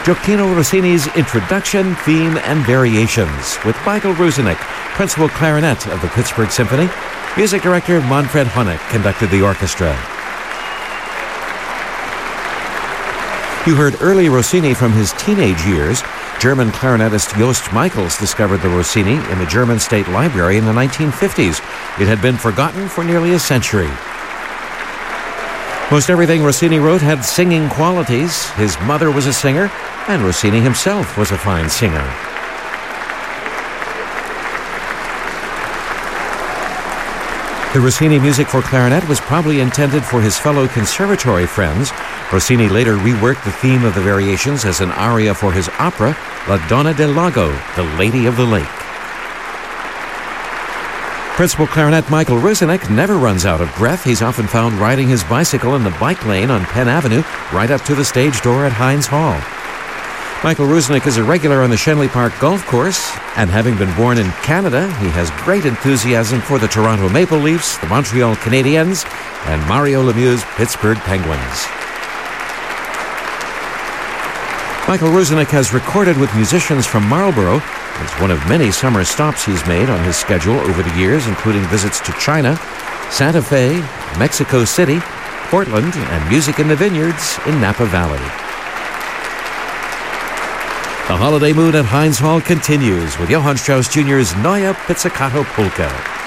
Gioacchino Rossini's Introduction, Theme, and Variations, with Michael Ruzinek, principal clarinet of the Pittsburgh Symphony. Music director Manfred Honeck conducted the orchestra. You heard early Rossini from his teenage years. German clarinetist Jost Michels discovered the Rossini in the German State Library in the 1950s. It had been forgotten for nearly a century. Most everything Rossini wrote had singing qualities. His mother was a singer, and Rossini himself was a fine singer. The Rossini music for clarinet was probably intended for his fellow conservatory friends. Rossini later reworked the theme of the Variations as an aria for his opera, La Donna del Lago, the Lady of the Lake. Principal clarinet Michael Ruzinek never runs out of breath. He's often found riding his bicycle in the bike lane on Penn Avenue, right up to the stage door at Heinz Hall. Michael Ruzinek is a regular on the Shenley Park golf course, and having been born in Canada, he has great enthusiasm for the Toronto Maple Leafs, the Montreal Canadiens, and Mario Lemieux's Pittsburgh Penguins. Michael Ruzinek has recorded with musicians from Marlborough. It's one of many summer stops he's made on his schedule over the years, including visits to China, Santa Fe, Mexico City, Portland, and music in the vineyards in Napa Valley. The holiday mood at Heinz Hall continues with Johann Strauss Jr.'s Neue Pizzicato Polka.